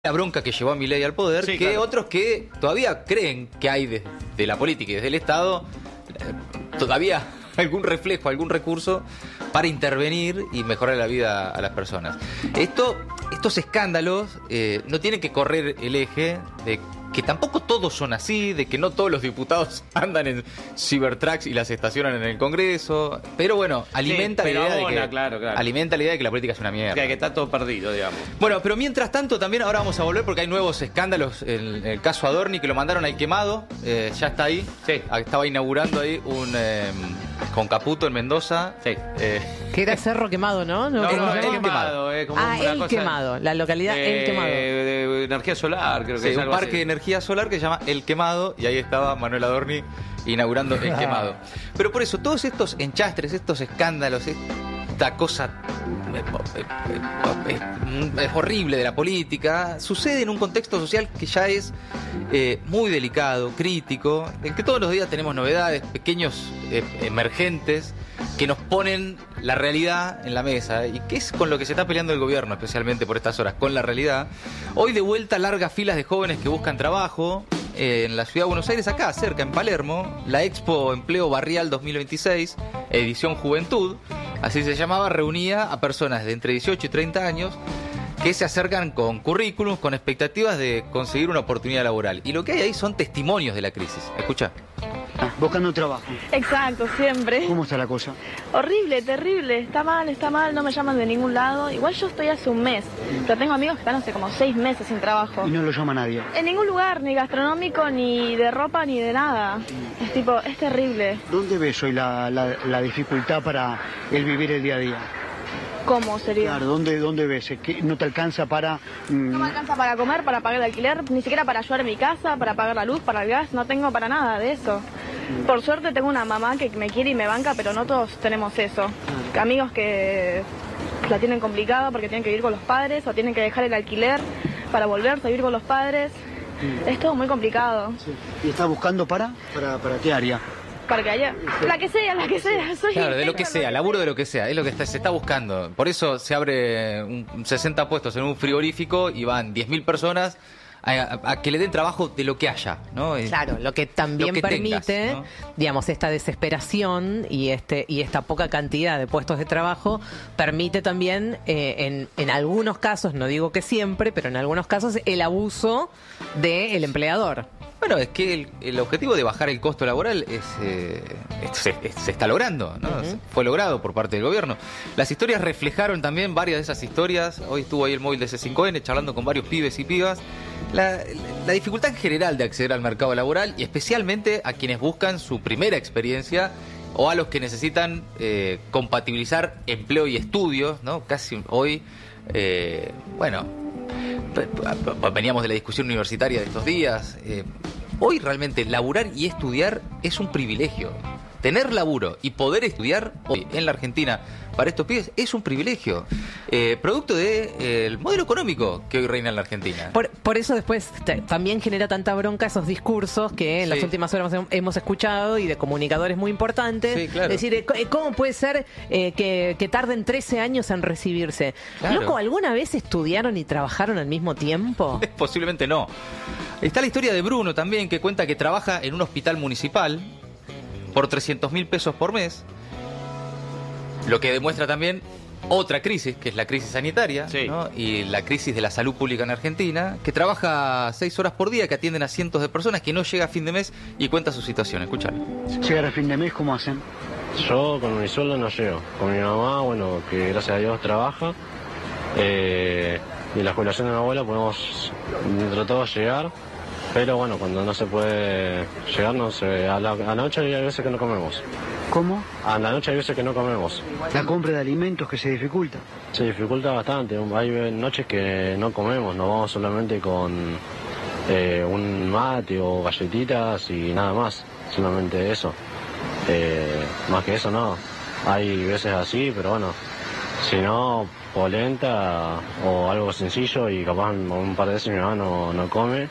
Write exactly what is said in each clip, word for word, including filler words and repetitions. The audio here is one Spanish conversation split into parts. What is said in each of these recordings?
La bronca que llevó a Milei al poder, sí, que claro. otros que todavía creen que hay de, de la política y desde el Estado eh, todavía algún reflejo, algún recurso para intervenir y mejorar la vida a las personas. Esto, estos escándalos eh, no tienen que correr el eje de que tampoco todos son así, de que no todos los diputados andan en Cybertrucks y las estacionan en el Congreso, pero bueno, alimenta, Sí, la, idea abona, de que, claro, claro. alimenta la idea de que la política es una mierda. Que, que está todo perdido, digamos. Bueno, pero mientras tanto también ahora vamos a volver porque hay nuevos escándalos en, en el caso Adorni, que lo mandaron al quemado, eh, ya está ahí, Sí. estaba inaugurando ahí un eh, con Caputo en Mendoza. Sí. Eh, Que era Cerro Quemado, ¿no? No, ¿Cómo no, se el llama? quemado. Eh, como Ah, una El cosa Quemado, la localidad de, El Quemado. De, de energía solar, creo que sí, es un algo parque así. de energía solar que se llama El Quemado y ahí estaba Manuel Adorni inaugurando El Quemado. Pero por eso, todos estos enchastres, estos escándalos, esta cosa es, es horrible de la política, sucede en un contexto social que ya es eh, muy delicado, crítico, en que todos los días tenemos novedades, pequeños eh, emergentes que nos ponen la realidad en la mesa y que es con lo que se está peleando el gobierno, especialmente por estas horas, con la realidad. Hoy de vuelta largas filas de jóvenes que buscan trabajo eh, en la ciudad de Buenos Aires, acá cerca, en Palermo, la Expo Empleo Barrial dos mil veintiséis, edición Juventud, así se llamaba, reunía a personas de entre dieciocho y treinta años que se acercan con currículums, con expectativas de conseguir una oportunidad laboral. Y lo que hay ahí son testimonios de la crisis. Escucha. Buscando trabajo. Exacto, siempre. ¿Cómo está la cosa? Horrible, terrible, está mal, está mal, no me llaman de ningún lado. Igual yo estoy hace un mes, pero tengo amigos que están hace como seis meses sin trabajo. Y no lo llama nadie. En ningún lugar, ni gastronómico, ni de ropa, ni de nada. Es tipo, es terrible. ¿Dónde ves hoy la, la, la dificultad para el vivir el día a día? ¿Cómo sería? Claro, ¿dónde, dónde ves? ¿Que no te alcanza para...? mm, No me alcanza para comer, para pagar el alquiler, ni siquiera para ayudar en mi casa, para pagar la luz, para el gas, no tengo para nada de eso. Por suerte tengo una mamá que me quiere y me banca, pero no todos tenemos eso. Amigos que la tienen complicada porque tienen que vivir con los padres o tienen que dejar el alquiler para volverse a vivir con los padres. Es todo muy complicado. sí. ¿Y estás buscando para? ¿Para, para qué área? Para que haya... La que sea, la que sea. Soy Claro, de lo que ingenua, sea, laburo de lo que sea, es lo que está- se está buscando. Por eso se abre un sesenta puestos en un frigorífico y van diez mil personas a, a- a que le den trabajo de lo que haya, ¿no? Eh, Claro, lo que también lo que permite, tengas, ¿no? digamos, esta desesperación y este y esta poca cantidad de puestos de trabajo permite también, eh, en, en algunos casos, no digo que siempre, pero en algunos casos, el abuso del empleador. Bueno, es que el, el objetivo de bajar el costo laboral es, eh, es- se, es- se está logrando, ¿no? Ujú. Fue logrado por parte del gobierno. Las historias reflejaron también varias de esas historias. Hoy estuvo ahí el móvil de C cinco N charlando con varios pibes y pibas. La, la dificultad en general de acceder al mercado laboral y especialmente a quienes buscan su primera experiencia o a los que necesitan eh, compatibilizar empleo y estudios, ¿no? Casi hoy, eh, bueno, p- p- veníamos de la discusión universitaria de estos días. eh, hoy realmente laburar y estudiar es un privilegio. Tener laburo y poder estudiar hoy en la Argentina para estos pibes es un privilegio. Eh, producto del modelo económico que hoy reina en la Argentina. Por, por eso después te- también genera tanta bronca esos discursos que en las Sí. últimas horas hemos, hemos escuchado y de comunicadores muy importantes. Sí, claro. Es decir, eh, ¿cómo puede ser eh, que, que tarden trece años en recibirse? Claro. Loco, ¿alguna vez estudiaron y trabajaron al mismo tiempo? Posiblemente no. Está la historia de Bruno también, que cuenta que trabaja en un hospital municipal por trescientos mil pesos por mes, lo que demuestra también otra crisis, que es la crisis sanitaria, Sí. ¿no? Y la crisis de la salud pública en Argentina, que trabaja seis horas por día, que atienden a cientos de personas, que no llega a fin de mes y cuenta su situación. Escuchar. Llegar a fin de mes, ¿cómo hacen? Yo con mi sueldo no llego. Con mi mamá, bueno, que gracias a Dios trabaja. Eh, y la jubilación de mi abuela podemos entre todos llegar. Pero bueno, cuando no se puede llegar, no se, a, la, a la noche hay veces que no comemos. ¿Cómo? A la noche hay veces que no comemos. La compra de alimentos que se dificulta. Se dificulta bastante. Hay noches que no comemos, nos vamos solamente con eh, un mate o galletitas y nada más. Solamente eso. Eh, más que eso no. Hay veces así, pero bueno. Si no, polenta o algo sencillo y capaz un par de veces mi mamá no, no come.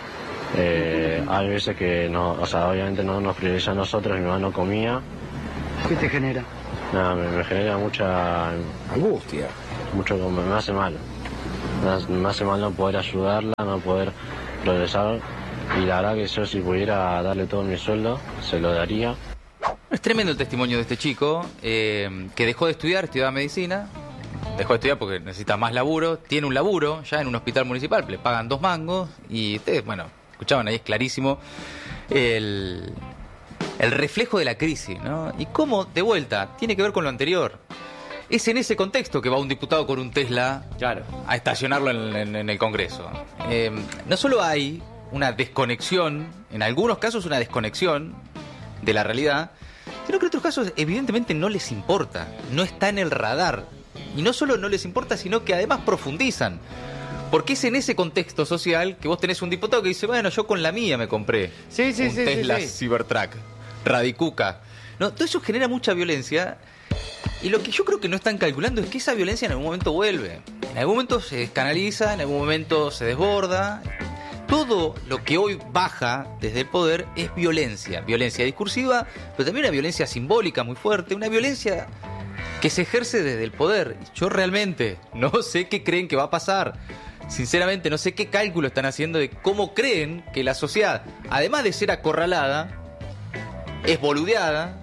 Eh, hay veces que no, o sea, obviamente no nos prioriza a nosotros, mi mamá no comía. ¿Qué te genera? Nada, me, me genera mucha Angustia. mucho, me, me hace mal. Me, me hace mal no poder ayudarla, no poder progresar. Y la verdad que yo si pudiera darle todo mi sueldo, se lo daría. Es tremendo el testimonio de este chico eh, que dejó de estudiar, estudiaba medicina, dejó de estudiar porque necesita más laburo, tiene un laburo ya en un hospital municipal, le pagan dos mangos y ustedes, bueno, escuchaban ahí, es clarísimo el, el reflejo de la crisis, ¿no? Y cómo, de vuelta, tiene que ver con lo anterior. Es en ese contexto que va un diputado con un Tesla claro. a estacionarlo en, en, en el Congreso. Eh, no solo hay una desconexión, en algunos casos una desconexión de la realidad, sino que en otros casos evidentemente no les importa, no está en el radar. Y no solo no les importa, sino que además profundizan. Porque es en ese contexto social que vos tenés un diputado que dice, bueno, yo con la mía me compré sí, sí, un sí, Tesla sí, sí. Cybertruck, Radicuca. No, todo eso genera mucha violencia. Y lo que yo creo que no están calculando es que esa violencia en algún momento vuelve. En algún momento se descanaliza, en algún momento se desborda. Todo lo que hoy baja desde el poder es violencia. Violencia discursiva, pero también una violencia simbólica muy fuerte. Una violencia que se ejerce desde el poder. Yo realmente no sé qué creen que va a pasar. Sinceramente no sé qué cálculo están haciendo de cómo creen que la sociedad, además de ser acorralada, es boludeada.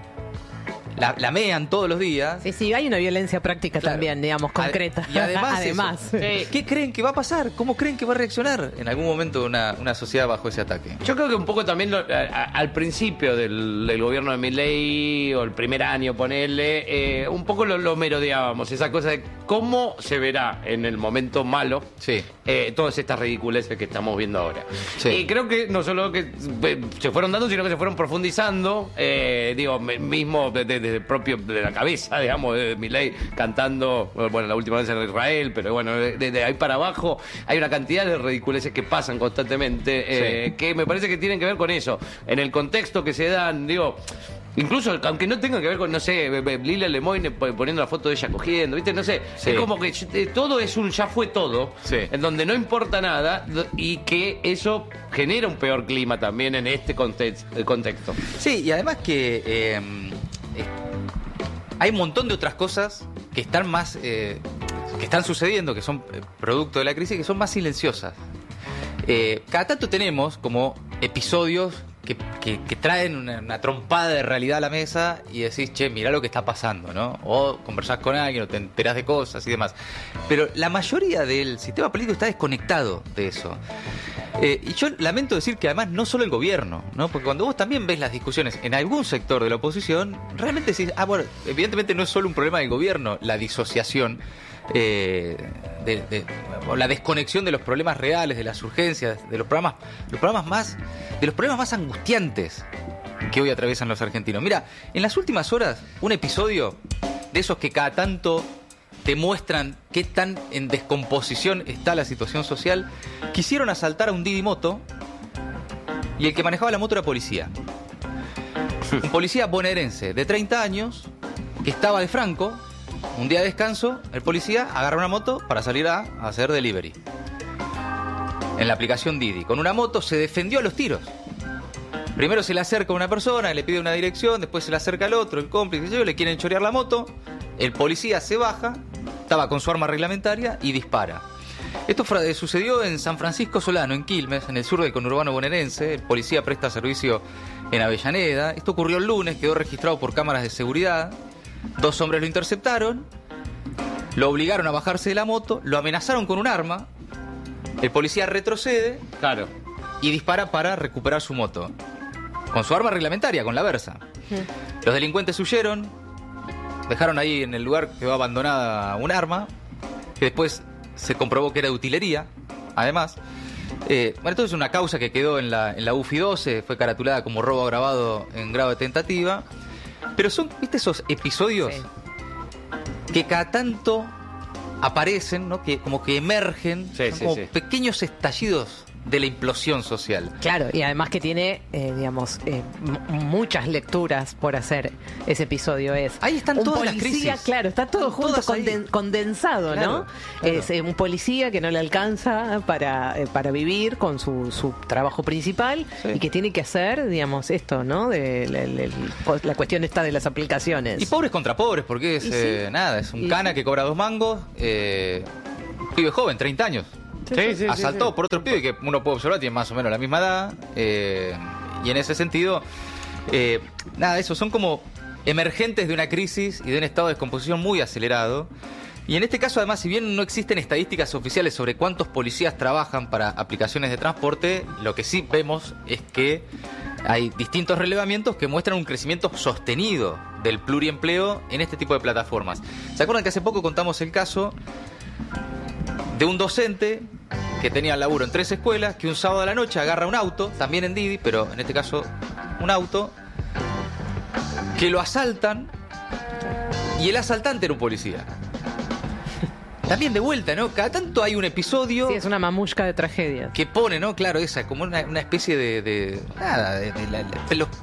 La, la mean todos los días. Sí, sí, hay una violencia práctica Claro. también, digamos, concreta. Y además, además. eso. ¿Qué creen que va a pasar? ¿Cómo creen que va a reaccionar en algún momento una, una sociedad bajo ese ataque? Yo creo que un poco también lo- a- a- al principio del, del gobierno de Milei, o el primer año, ponerle, eh, un poco lo, lo merodeábamos, esa cosa de cómo se verá en el momento malo Sí. eh, todas estas ridiculeces que estamos viendo ahora. Sí. Y creo que no solo que eh, se fueron dando, sino que se fueron profundizando, eh, digo, me- mismo desde de, de propio de la cabeza, digamos, de Milei cantando, bueno, la última vez en Israel, pero bueno, desde de ahí para abajo hay una cantidad de ridiculeces que pasan constantemente, eh, Sí. que me parece que tienen que ver con eso, en el contexto que se dan, digo. Incluso, aunque no tenga que ver con, no sé, Lila Lemoyne poniendo la foto de ella cogiendo, ¿viste? No sé, Sí. es como que eh, todo es un ya fue todo, Sí. en donde no importa nada y que eso genera un peor clima también en este context- eh, contexto. Sí, y además que eh, eh, hay un montón de otras cosas que están más eh, que están sucediendo, que son eh, producto de la crisis, que son más silenciosas. Eh, cada tanto tenemos como episodios que, que, que traen una, una trompada de realidad a la mesa y decís, che, mirá lo que está pasando, ¿no? O conversás con alguien o te enterás de cosas y demás. Pero la mayoría del sistema político está desconectado de eso. Eh, y yo lamento decir que además no solo el gobierno, ¿no? Porque cuando vos también ves las discusiones en algún sector de la oposición, realmente decís, ah, bueno, evidentemente no es solo un problema del gobierno, la disociación, eh, de, de- o la desconexión de los problemas reales, de las urgencias, de los problemas, los problemas más, de los problemas más angustiantes que hoy atraviesan los argentinos. Mira, en las últimas horas, un episodio de esos que cada tanto te muestran qué tan en descomposición está la situación social. Quisieron asaltar a un Didi Moto y el que manejaba la moto era policía. Un policía bonaerense de treinta años que estaba de franco. Un día de descanso, el policía agarra una moto para salir a hacer delivery. En la aplicación Didi. Con una moto se defendió a los tiros. Primero se le acerca a una persona, le pide una dirección, después se le acerca al otro, el cómplice, yo, le quieren chorear la moto. El policía se baja, estaba con su arma reglamentaria y dispara. Esto fra- sucedió en San Francisco Solano, en Quilmes, en el sur del conurbano bonaerense. El policía presta servicio en Avellaneda. Esto ocurrió el lunes, quedó registrado por cámaras de seguridad. Dos hombres lo interceptaron, lo obligaron a bajarse de la moto, lo amenazaron con un arma. El policía retrocede Claro. y dispara para recuperar su moto. Con su arma reglamentaria, con la Versa. Los delincuentes huyeron, dejaron ahí en el lugar, quedó abandonada un arma, que después se comprobó que era de utilería, además. Eh, bueno, esto es una causa que quedó en la, en la U F I doce, fue caratulada como robo agravado en grado de tentativa. Pero son, ¿viste esos episodios Sí. que cada tanto aparecen, ¿no? Que como que emergen, Sí, son sí, como sí. pequeños estallidos de la implosión social. Claro, y además que tiene, eh, digamos, eh, m- muchas lecturas por hacer ese episodio. Es Ahí están un todas las policía, crisis. claro, está todo Están junto, todas ahí. conden- condensado, Claro, ¿no? claro. Es eh, un policía que no le alcanza para, eh, para vivir con su, su trabajo principal Sí. y que tiene que hacer, digamos, esto, ¿no? De, la, la- la cuestión esta de las aplicaciones. Y pobres contra pobres, porque es Y sí. eh, nada, es un Y cana sí. que cobra dos mangos, eh, pibe joven, treinta años. Sí, sí, Asaltó sí, sí. por otro pibe que uno puede observar, tiene más o menos la misma edad. Eh, y en ese sentido, eh, nada, eso son como emergentes de una crisis y de un estado de descomposición muy acelerado. Y en este caso, además, si bien no existen estadísticas oficiales sobre cuántos policías trabajan para aplicaciones de transporte, lo que sí vemos es que hay distintos relevamientos que muestran un crecimiento sostenido del pluriempleo en este tipo de plataformas. ¿Se acuerdan que hace poco contamos el caso de un docente que tenía laburo en tres escuelas, que un sábado a la noche agarra un auto, también en Didi, pero en este caso un auto, que lo asaltan y el asaltante era un policía? También de vuelta, ¿no? Cada tanto hay un episodio... Sí, es una mamushka de tragedias. Que pone, ¿no? Claro, esa, como una, una especie de... de nada, de, de, la- la- de los...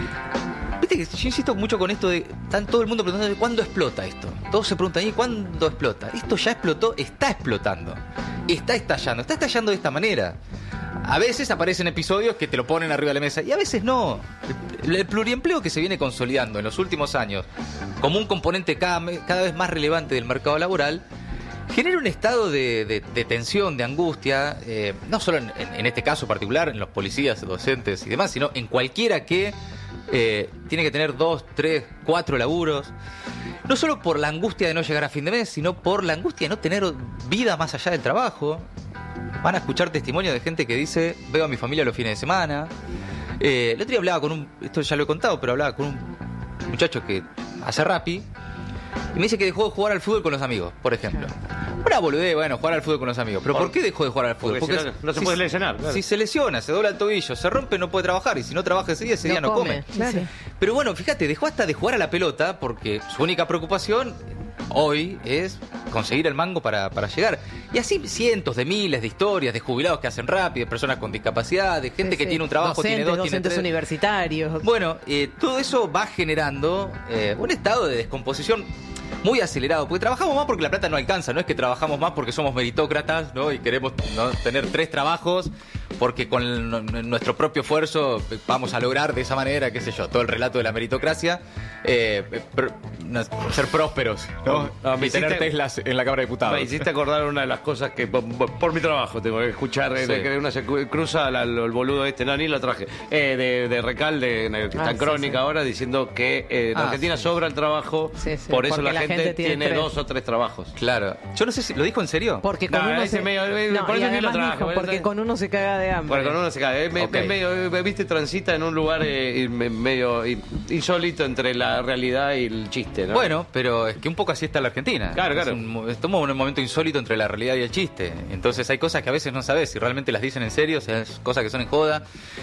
Viste que yo insisto mucho con esto de... Están todo el mundo preguntando ¿cuándo explota esto? Todos se preguntan, ¿y cuándo explota? Esto ya explotó, está explotando. Está estallando, está estallando de esta manera. A veces aparecen episodios que te lo ponen arriba de la mesa y a veces no. El, el pluriempleo que se viene consolidando en los últimos años como un componente cada, me- cada vez más relevante del mercado laboral genera un estado de, de- de tensión, de angustia, eh, no solo en, en- en este caso particular, en los policías, docentes y demás, sino en cualquiera que eh, tiene que tener dos, tres, cuatro laburos. No solo por la angustia de no llegar a fin de mes, sino por la angustia de no tener vida más allá del trabajo. Van a escuchar testimonios de gente que dice, veo a mi familia los fines de semana. Eh, el otro día hablaba con un, esto ya lo he contado, pero hablaba con un muchacho que hace rapi, y me dice que dejó de jugar al fútbol con los amigos, por ejemplo. Una boludez, bueno, jugar al fútbol con los amigos. ¿Pero por qué dejó de jugar al fútbol? Porque si no- no se puede lesionar, claro. Si se lesiona, se dobla el tobillo, se rompe, no puede trabajar. Y si no trabaja ese día, ese día no come. Claro. Pero bueno, fíjate, dejó hasta de jugar a la pelota porque su única preocupación hoy es conseguir el mango para, para llegar. Y así cientos de miles de historias de jubilados que hacen rápido, de personas con discapacidad, de gente Sí, que sí. tiene un trabajo, docentes, tiene dos, tiene docentes tres. universitarios. Bueno, eh, todo eso va generando eh, un estado de descomposición muy acelerado, porque trabajamos más porque la plata no alcanza, no es que trabajamos más porque somos meritócratas, ¿no? Y queremos, ¿no?, tener tres trabajos porque con el- n- nuestro propio esfuerzo vamos a lograr de esa manera, qué sé yo, todo el relato de la meritocracia, eh, pr- no, ser prósperos, ¿no? No, me y tener hiciste- Teslas en la Cámara de Diputados. Me hiciste acordar una de las cosas que por, por mi trabajo tengo que escuchar, eh, Sí. de que una se cru- cruza la- el boludo este, no, ni lo traje, eh, de, de Recalde, en el que está Ah, en sí, Crónica sí. ahora, diciendo que eh, en Ah, Argentina sí. sobra el trabajo, Sí, sí, por eso porque la, la gente, gente tiene, tiene tres. dos o tres trabajos. Claro. Yo no sé si lo dijo en serio. Porque con No, uno ese se... medio- eh, No, por y eso ni lo además traje, dijo, bueno, porque entonces- con uno se caga de hambre. Bueno, con uno se cae. Es me- Ok. me- medio, me- viste, transita en un lugar eh, me- medio in- insólito entre la realidad y el chiste, ¿no? Bueno, pero es que un poco así está la Argentina. Claro, Es claro. un mo- Estamos en un momento insólito entre la realidad y el chiste. Entonces hay cosas que a veces no sabes si realmente las dicen en serio, o sea, es cosas que son en joda.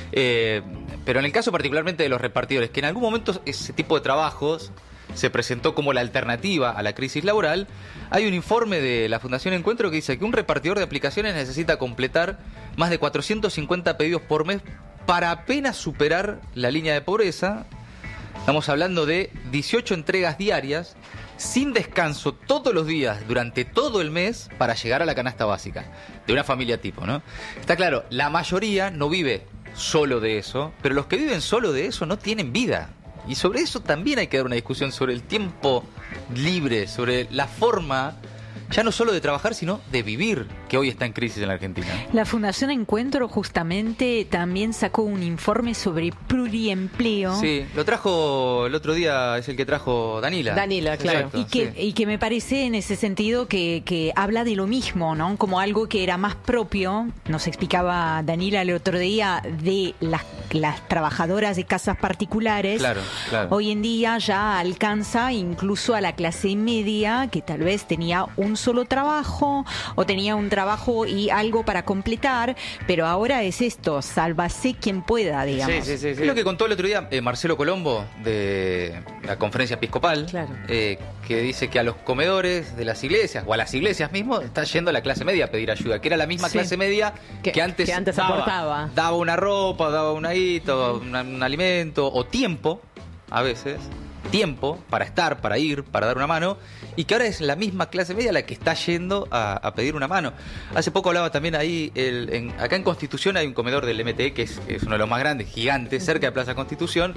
Eh, pero en el caso particularmente de los repartidores, que en algún momento ese tipo de trabajos se presentó como la alternativa a la crisis laboral, hay un informe de la Fundación Encuentro que dice que un repartidor de aplicaciones necesita completar más de cuatrocientos cincuenta pedidos por mes para apenas superar la línea de pobreza. Estamos hablando de dieciocho entregas diarias, sin descanso todos los días, durante todo el mes, para llegar a la canasta básica, de una familia tipo, ¿no? Está claro, la mayoría no vive solo de eso, pero los que viven solo de eso no tienen vida. Y sobre eso también hay que dar una discusión sobre el tiempo libre, sobre la forma, ya no solo de trabajar, sino de vivir, que hoy está en crisis en la Argentina. La Fundación Encuentro justamente también sacó un informe sobre pluriempleo. Sí, lo trajo el otro día, es el que trajo Danila. Danila, claro. Exacto, Y que, sí. y que me parece en ese sentido que, que habla de lo mismo, ¿no? Como algo que era más propio, nos explicaba Danila el otro día, de las, las trabajadoras de casas particulares. Claro, claro. Hoy en día ya alcanza incluso a la clase media, que tal vez tenía un solo trabajo o tenía un trabajo y algo para completar, pero ahora es esto, sálvase quien pueda, digamos. Sí, sí, sí. sí. Es lo que contó el otro día eh, Marcelo Colombo de la conferencia episcopal, Claro. eh, que dice que a los comedores de las iglesias, o a las iglesias mismo, está yendo la clase media a pedir ayuda, que era la misma Sí. clase media que, Que- antes, que antes daba, aportaba. daba una ropa, daba un ahito, un, un alimento, o tiempo, a veces, tiempo para estar, para ir, para dar una mano, y que ahora es la misma clase media la que está yendo a, a pedir una mano. Hace poco hablaba también ahí, el, en- acá en Constitución hay un comedor del M T E que es, es uno de los más grandes, gigante, cerca de Plaza Constitución,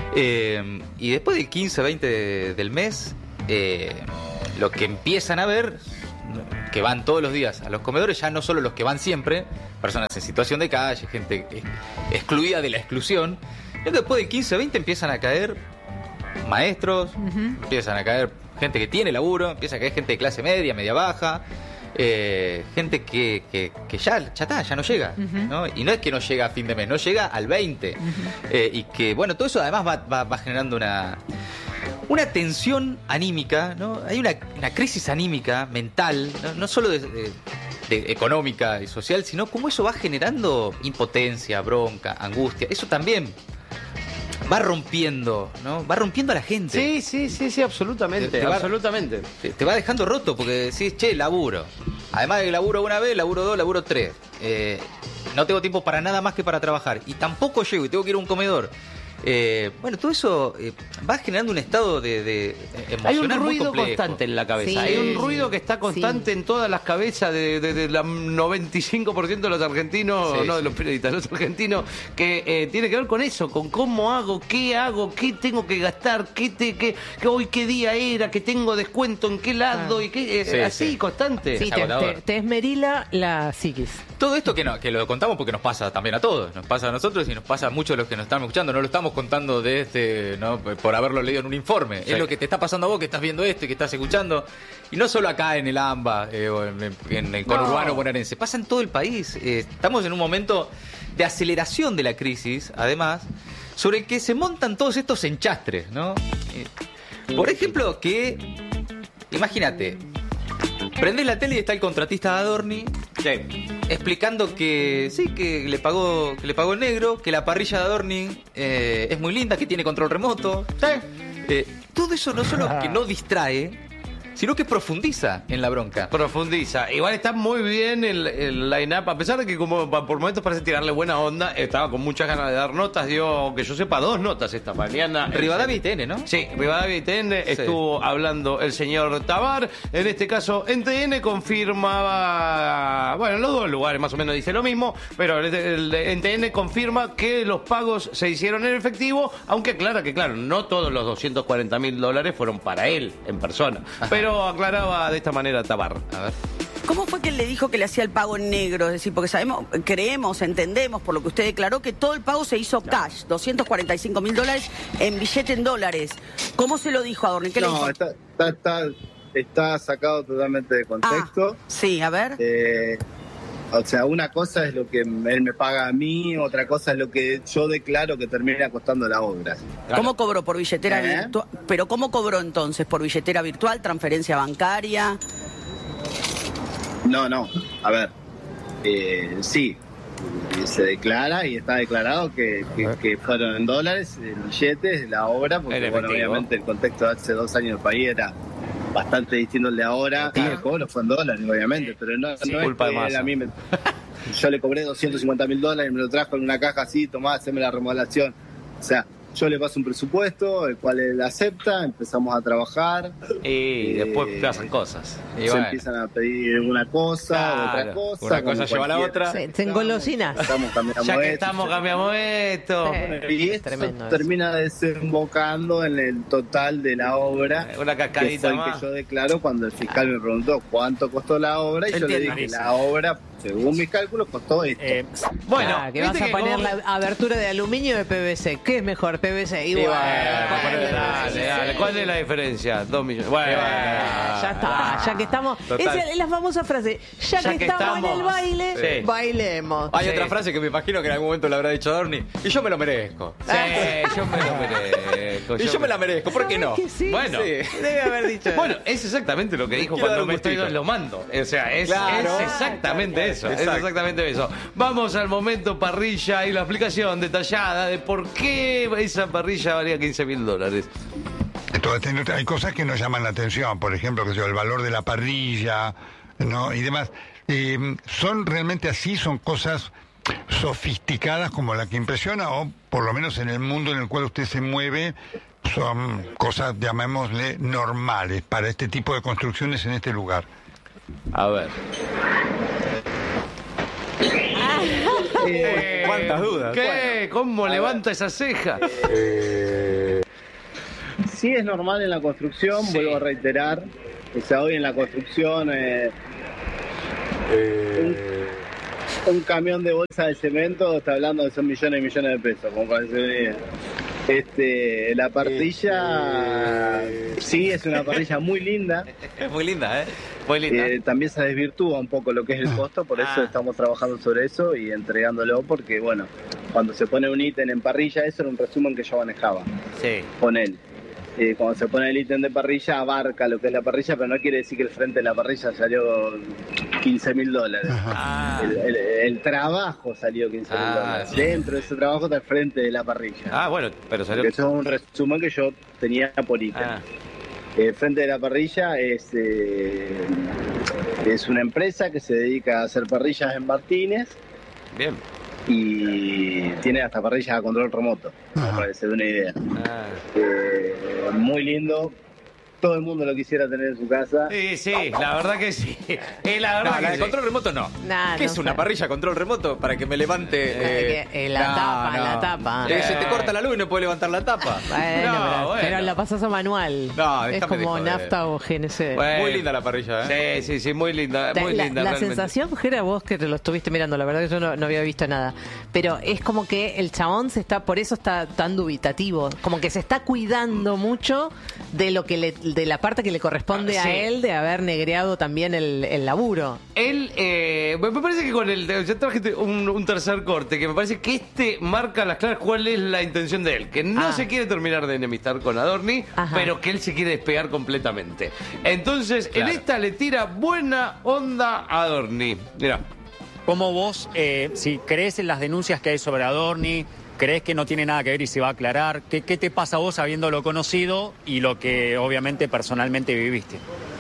eh, y después del quince, veinte de- del mes, eh, lo que empiezan a ver que van todos los días a los comedores, ya no solo los que van siempre, personas en situación de calle, gente excluida de la exclusión, sino que después de quince, veinte empiezan a caer maestros, uh-huh. empiezan a caer gente que tiene laburo, empieza a caer gente de clase media, media baja, eh, gente que, que, que ya, ya está, ya no llega, uh-huh. ¿no? Y no es que no llega a fin de mes, no llega al veinte. Uh-huh. Eh, y que, bueno, todo eso además va, va, va generando una, una tensión anímica, ¿no? Hay una, una crisis anímica, mental, no, no solo de, de, de económica y social, sino como eso va generando impotencia, bronca, angustia. Eso también va rompiendo, ¿no? Va rompiendo a la gente. Sí, sí, sí, sí, absolutamente, te, te va, absolutamente. Te, te va dejando roto porque decís, che, laburo. Además de que laburo una vez, laburo dos, laburo tres. Eh, no tengo tiempo para nada más que para trabajar. Y tampoco llego y tengo que ir a un comedor. Eh, bueno, todo eso eh, va generando un estado de, de emocional. Hay un ruido muy complejo. constante en la cabeza. Sí, Hay un ruido que está constante sí. en todas las cabezas de, de, de la noventa y cinco por ciento de los argentinos, sí, no de los periodistas, los argentinos, que eh, tiene que ver con eso, con cómo hago, qué hago, qué tengo que gastar, qué, te, qué, qué hoy qué día era, que tengo descuento en qué lado, ah. y qué, eh, sí, así, sí. constante. Sí, te, te, te esmerila la psiquis. Todo esto que, no, que lo contamos porque nos pasa también a todos, nos pasa a nosotros y nos pasa a muchos de los que nos están escuchando, no lo estamos contando de este, ¿no? Por haberlo leído en un informe. Sí. Es lo que te está pasando a vos, que estás viendo esto y que estás escuchando. Y no solo acá en el AMBA eh, o en, en el conurbano no. bonaerense, pasa en todo el país. Eh, estamos en un momento de aceleración de la crisis, además, sobre el que se montan todos estos enchastres, ¿no? Eh, por ejemplo, que, imagínate, prendés la tele y está el contratista de Adorni, sí, explicando que sí, que le pagó, que le pagó el negro, que la parrilla de Adorni eh, es muy linda, que tiene control remoto. Sí. Eh, todo eso no solo que no distrae, sino que profundiza en la bronca. Profundiza. Igual está muy bien el, el line-up, a pesar de que como por momentos parece tirarle buena onda, estaba con muchas ganas de dar notas, dio, que yo sepa, dos notas esta mañana. Rivadavia y T N, ¿no? Sí, Rivadavia y T N, sí. Estuvo hablando el señor Tabar. En este caso, en T N confirmaba, bueno, en los dos lugares más o menos dice lo mismo, pero el, el, en T N confirma que los pagos se hicieron en efectivo, aunque aclara que, claro, no todos los doscientos cuarenta mil dólares fueron para él en persona. Ajá. Pero aclaraba de esta manera Tabar. A ver. ¿Cómo fue que él le dijo que le hacía el pago en negro? Es decir, porque sabemos, creemos, entendemos, por lo que usted declaró, que todo el pago se hizo cash, doscientos cuarenta y cinco mil dólares en billete en dólares. ¿Cómo se lo dijo a Adorni? ¿Qué no, le dijo? Está, está, está, está sacado totalmente de contexto. Ah, sí, a ver. Eh, o sea, una cosa es lo que él me paga a mí, otra cosa es lo que yo declaro que termina costando la obra. Claro. ¿Cómo cobró? ¿Por billetera ¿Eh? virtual? ¿Pero cómo cobró entonces? ¿Por billetera virtual? ¿Transferencia bancaria? No, no. A ver, eh, sí, se declara y está declarado que, que, que fueron en dólares, en billetes, la obra, porque bueno, obviamente el contexto de hace dos años del país era bastante distinto al de ahora. Y el cobro fue en dólares, obviamente, pero no, sí, no culpa es que de él a mí me, yo le cobré doscientos cincuenta mil dólares y me lo trajo en una caja así, tomá, haceme la remodelación. O sea, yo le paso un presupuesto, el cual él acepta, empezamos a trabajar. Y eh, después pasan cosas. Y se bueno. empiezan a pedir una cosa, claro, otra cosa. Una cosa lleva a la otra. Se, se engolosinas. Estamos, cambiamos ya que esto, estamos, cambiamos esto. Sí, y esto termina desembocando en el total de la obra. Una cascadita que fue más. el que yo declaro cuando el fiscal me preguntó cuánto costó la obra y Entiendo. yo le dije que la obra, según mis cálculos, costó esto. Eh, bueno, ah, que vas a que poner como... la abertura de aluminio o de P V C. ¿Qué es mejor, P V C? Igual. Dale, dale, dale. ¿Cuál es la diferencia? Dos millones. Bueno, ya está, ya que estamos. Total. Esa es la famosa frase. Ya, Ya que, que estamos, estamos. en el baile, Sí. bailemos. Hay Sí. otra frase que me imagino que en algún momento le habrá dicho Adorni, y yo me lo merezco. Sí, yo me lo merezco. Y yo me la merezco, ¿por qué no? ¿Sabés que sí? Bueno, Sí. Debe haber dicho. bueno, es exactamente lo que dijo Quiero dar cuando un me estoy gustito. deslomando. O sea, es, Claro. es exactamente eso. Exacto. Es exactamente eso. Vamos al momento parrilla y la explicación detallada de por qué esa parrilla valía quince mil dólares. Entonces, hay cosas que nos llaman la atención, por ejemplo, que sea el valor de la parrilla, ¿no? Y demás. Eh, ¿Son realmente así? ¿Son cosas sofisticadas como la que impresiona? O por lo menos en el mundo en el cual usted se mueve, son cosas, llamémosle, normales para este tipo de construcciones en este lugar. A ver. Eh, ¿Cuántas dudas? ¿Qué? ¿Cómo A levanta esa ceja? Sí es normal en la construcción, Sí. vuelvo a reiterar. O sea, hoy en la construcción, eh, un, un camión de bolsa de cemento está hablando de son millones y millones de pesos, como para decir, este, la parrilla, sí, es una parrilla muy linda. Es muy linda, ¿eh? Muy linda. Eh, también se desvirtúa un poco lo que es el costo, por eso Ah. estamos trabajando sobre eso y entregándolo, porque, bueno, cuando se pone un ítem en parrilla, eso era un resumen que yo manejaba Sí. con él. Eh, cuando se pone el ítem de parrilla, abarca lo que es la parrilla, pero no quiere decir que el frente de la parrilla salió quince mil dólares. Ah. El, el- el trabajo salió quince mil Ah, dólares. sí. Dentro de ese trabajo está el frente de la parrilla. Ah, bueno, pero salió... Porque eso es un resumen que yo tenía por ítem. Ah. El frente de la parrilla es, eh, es una empresa que se dedica a hacer parrillas en Martínez Bien. y tiene hasta parrillas a control remoto, para que se dé una idea. Ah. Eh, muy lindo, todo el mundo lo quisiera tener en su casa. Sí, sí, la verdad que sí. Eh, la verdad No, que la de sí. control remoto no. Nah, ¿Qué no es una sé. parrilla a control remoto? Para que me levante. Eh, eh, la tapa, la tapa. Eh, se te corta la luz y no puedes levantar la tapa. Bueno, No, pero, bueno. pero la pasas a manual. No, es déjame de como joder. nafta o G N C. Bueno. Muy linda la parrilla, ¿eh? Sí, sí, sí, muy linda, Te- muy la, linda la realmente. sensación, Jera, vos que te lo estuviste mirando, la verdad que yo no, no había visto nada, pero es como que el chabón se está, por eso está tan dubitativo, como que se está cuidando mucho de lo que le, de la parte que le corresponde Ah, a sí. él de haber negreado también el, el laburo. Él, eh, me me parece que con el. Yo traje un, un tercer corte, que me parece que este marca las claras cuál es la intención de él. Que no Ah. se quiere terminar de enemistar con Adorni, Ajá. pero que él se quiere despegar completamente. Entonces, Claro. en esta le tira buena onda a Adorni. Mira. ¿Cómo vos, eh, si crees en las denuncias que hay sobre Adorni, crees que no tiene nada que ver y se va a aclarar? ¿Qué, qué te pasa a vos habiéndolo conocido y lo que obviamente personalmente viviste?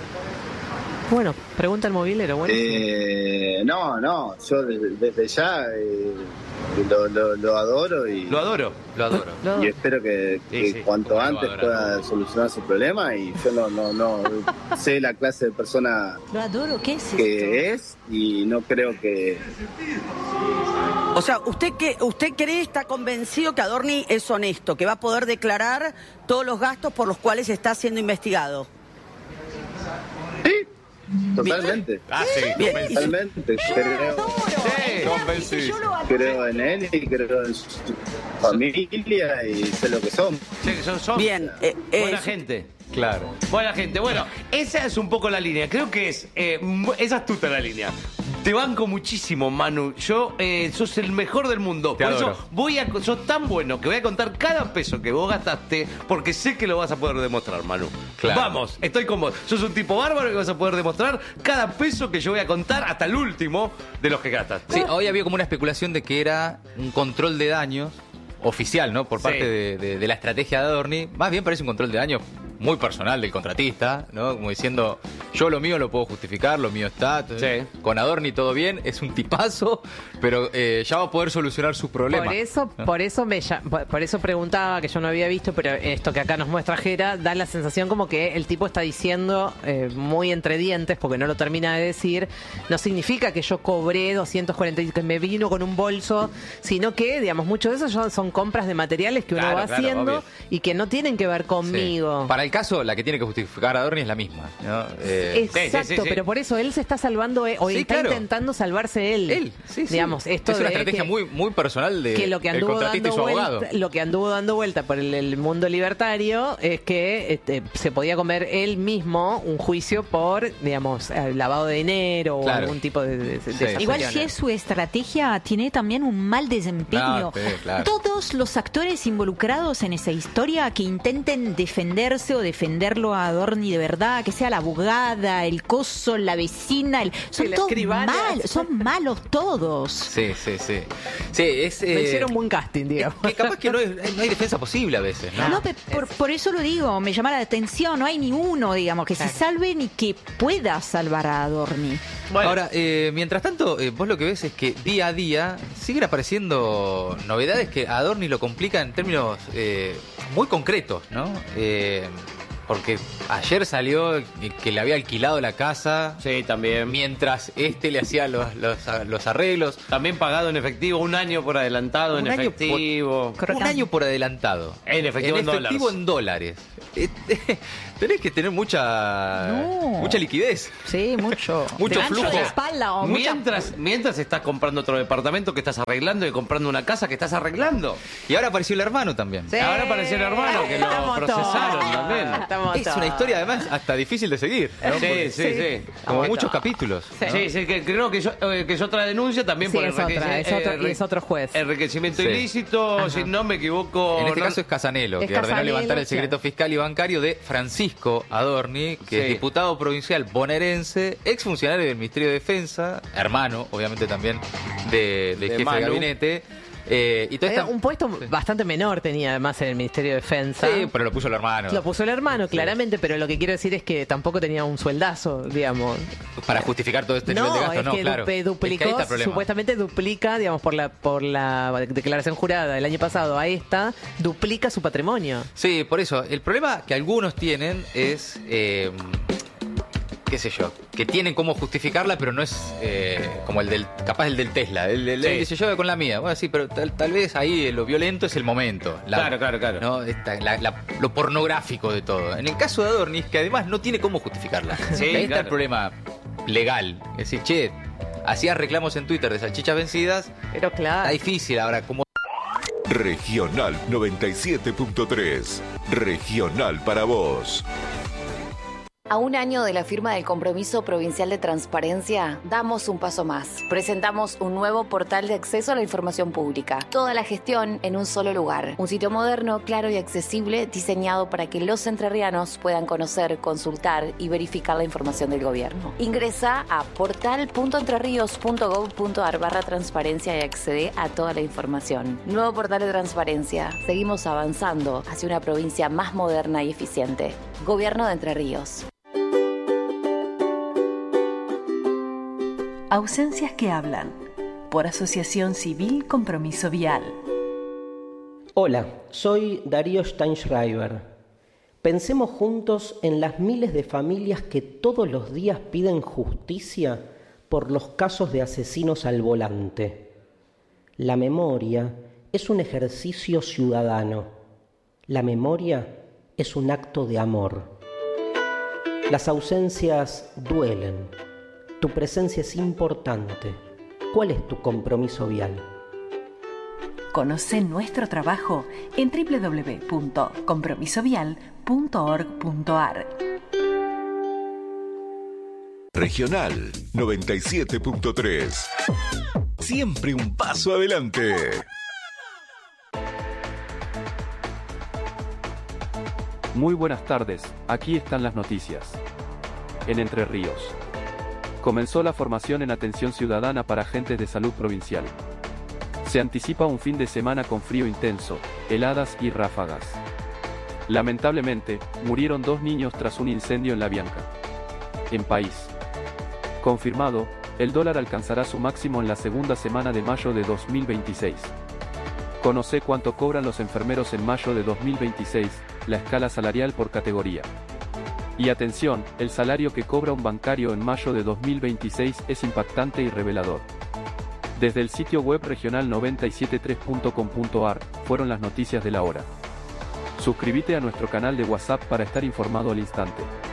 Bueno, pregunta el movilero, bueno. Eh, no, no, yo desde, desde ya eh, lo, lo- lo adoro y, Lo adoro. Lo adoro. No. y espero que, Sí, que sí, cuanto como lo antes adoro. pueda solucionar su problema y yo no, no, no sé la clase de persona Lo adoro, ¿qué es esto? que es y no creo que O sea, ¿usted que usted cree, está convencido que Adorni es honesto, que va a poder declarar todos los gastos por los cuales está siendo investigado? totalmente, Ah, sí, Bien. convencido. totalmente creo, Sí, convencido. creo en él y creo en su familia y sé lo que son. Sí, son, son Bien, eh, eh, buena su- gente. Claro. Buena gente. Bueno, esa es un poco la línea. Creo que es, eh, mu- es astuta la línea. Te banco muchísimo, Manu. Yo, eh, sos el mejor del mundo. Te Por adoro. eso voy a, sos tan bueno que voy a contar cada peso que vos gastaste porque sé que lo vas a poder demostrar, Manu. Claro. Vamos, estoy con vos. Sos un tipo bárbaro que vas a poder demostrar cada peso que yo voy a contar hasta el último de los que gastaste. Sí, hoy había como una especulación de que era un control de daños oficial, ¿no? Por Sí. parte de, de- de la estrategia de Adorni. Más bien parece un control de daños muy personal del contratista, ¿no? Como diciendo, yo lo mío lo puedo justificar, lo mío está. Sí. Con Adorni todo bien, es un tipazo, pero eh, ya va a poder solucionar sus problemas. Por eso, ¿no? por eso me lla- por por eso preguntaba, que yo no había visto, pero esto que acá nos muestra Jera da la sensación como que el tipo está diciendo eh, muy entre dientes, porque no lo termina de decir, no significa que yo cobré doscientos cuarenta y que me vino con un bolso, sino que, digamos, mucho de eso son- son compras de materiales que uno Claro, va claro, haciendo obvio. y que no tienen que ver conmigo. Sí. Para el caso, la que tiene que justificar a Adorni es la misma, ¿no? Eh, Exacto, sí, sí, sí. pero por eso él se está salvando eh, o Sí, está claro. intentando salvarse él. Él, sí, sí. Digamos, esto es una de estrategia que- muy, muy personal de que lo que el anduvo contratista y dando su abogado. vuelta, lo que anduvo dando vuelta por el, el mundo libertario es que este, se podía comer él mismo un juicio por, digamos, eh, lavado de dinero Claro. o algún tipo de, de- de Sí. esas Igual si cuestiones. es su estrategia, tiene también un mal desempeño. Ah, sí, claro. Todos los actores involucrados en esa historia que intenten defenderse o defenderlo a Adorni de verdad, que sea la abogada, el coso, la vecina, el... son la todos escribana. mal, son malos todos. Sí, sí, sí. Sí, es... Me eh, hicieron buen casting, digamos. que capaz que no, es- no hay defensa posible a veces, ¿no? No, pe- por, por eso lo digo, me llama la atención, no hay ni uno, digamos, que se salve ni que pueda salvar a Adorni. Bueno. Ahora, eh, mientras tanto, eh, vos lo que ves es que día a día siguen apareciendo novedades que a Adorni lo complican en términos eh, muy concretos, ¿no? Eh, porque ayer salió que le había alquilado la casa Sí, también. mientras este le hacía los, los, los arreglos. También pagado en efectivo, un año por adelantado en Un año efectivo. Un año por adelantado. En efectivo en efectivo dólares. en dólares. Eh, tenés que tener mucha No. mucha liquidez. Sí, mucho. Mucho Ancho flujo. de espalda o mucha- Mientras, mientras estás comprando otro departamento que estás arreglando y comprando una casa que estás arreglando. Y ahora apareció el hermano también. Sí. Ahora apareció el hermano que lo Estamos procesaron todos. también. Estamos Es todos. una historia además hasta difícil de seguir. ¿no? Sí, Porque- sí, sí. Como Estamos muchos todos. capítulos. Sí. ¿no? Sí, sí, que creo que, yo, eh, que es otra denuncia también Sí, por es otra, enriquece- es otro- eh, y es otro juez. enriquecimiento Sí. ilícito, Ajá. si no me equivoco. En este no- caso es Casanelo, Es que ordenó Casanelo, levantar el secreto claro. fiscal y bancario de Francisco Adorni, que Sí. es diputado provincial bonaerense, exfuncionario del Ministerio de Defensa, hermano, obviamente también, de, del De jefe Manu. de gabinete. Eh, y toda Era esta- un puesto bastante menor tenía además en el Ministerio de Defensa. Sí, pero lo puso el hermano. Lo puso el hermano, claramente, pero lo que quiero decir es que tampoco tenía un sueldazo, digamos. Para justificar todo este nivel No, de gasto, es no, que claro. dupe- Es que ahí duplicó, está el problema. supuestamente duplica, digamos, por la por la declaración jurada del año pasado a esta, duplica su patrimonio. Sí, por eso. El problema que algunos tienen es, eh, qué sé yo, que tienen cómo justificarla, pero no es eh, como el del, capaz el del Tesla. El, el- Sí. él dice yo con la mía. Bueno, sí, pero tal, tal vez ahí lo violento es el momento. La- Claro, claro, claro. ¿no? Esta- la- la- lo pornográfico de todo. En el caso de Adorni, que además no tiene cómo justificarla. Sí, Ahí está claro. el problema legal. Es decir, che, hacías reclamos en Twitter de salchichas vencidas. Pero claro. Está difícil ahora, como Regional noventa y siete punto tres. Regional para vos. A un año de la firma del Compromiso Provincial de Transparencia, damos un paso más. Presentamos un nuevo portal de acceso a la información pública. Toda la gestión en un solo lugar. Un sitio moderno, claro y accesible, diseñado para que los entrerrianos puedan conocer, consultar y verificar la información del gobierno. Ingresa a portal punto entrerríos punto gov punto ar barra transparencia y accede a toda la información. Nuevo portal de transparencia. Seguimos avanzando hacia una provincia más moderna y eficiente. Gobierno de Entre Ríos. Ausencias que hablan, por Asociación Civil Compromiso Vial. Hola, soy Darío Steinschreiber. Pensemos juntos en las miles de familias que todos los días piden justicia por los casos de asesinos al volante. La memoria es un ejercicio ciudadano. La memoria es un acto de amor. Las ausencias duelen. Tu presencia es importante. ¿Cuál es tu compromiso vial? Conoce nuestro trabajo en doble u doble u doble u punto compromiso vial punto org punto ar. Regional noventa y siete punto tres. Siempre un paso adelante. Muy buenas tardes, aquí están las noticias. En Entre Ríos. Comenzó la formación en atención ciudadana para agentes de salud provincial. Se anticipa un fin de semana con frío intenso, heladas y ráfagas. Lamentablemente, murieron dos niños tras un incendio en La Bianca. En país. Confirmado, el dólar alcanzará su máximo en la segunda semana de mayo de dos mil veintiséis. Conoce cuánto cobran los enfermeros en mayo de dos mil veintiséis, la escala salarial por categoría. Y atención, el salario que cobra un bancario en mayo de dos mil veintiséis es impactante y revelador. Desde el sitio web regional noventa y siete punto tres punto com punto ar, fueron las noticias de la hora. Suscríbete a nuestro canal de WhatsApp para estar informado al instante.